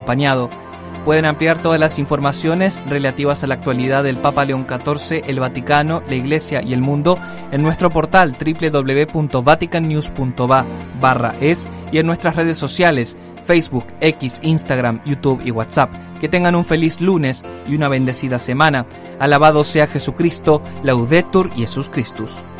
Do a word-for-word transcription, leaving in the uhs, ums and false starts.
acompañado. Pueden ampliar todas las informaciones relativas a la actualidad del Papa León catorce, el Vaticano, la Iglesia y el mundo en nuestro portal doble u doble u doble u punto vatican news punto va barra es y en nuestras redes sociales Facebook, X, Instagram, YouTube y WhatsApp. Que tengan un feliz lunes y una bendecida semana. Alabado sea Jesucristo, Laudetur Jesus Christus.